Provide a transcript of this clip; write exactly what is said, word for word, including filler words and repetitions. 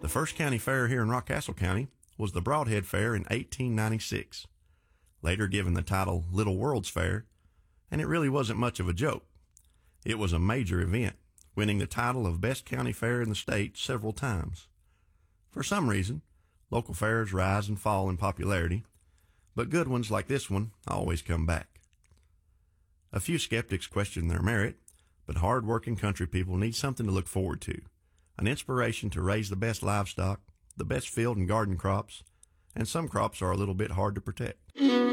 The first county fair here in Rockcastle County was the Broadhead Fair in eighteen ninety-six, later given the title Little World's Fair, and it really wasn't much of a joke. It was a major event, winning the title of best county fair in the state several times. For some reason, local fairs rise and fall in popularity, but good ones like this one always come back. A few skeptics question their merit, but hard-working country people need something to look forward to, an inspiration to raise the best livestock, the best field and garden crops, and some crops are a little bit hard to protect.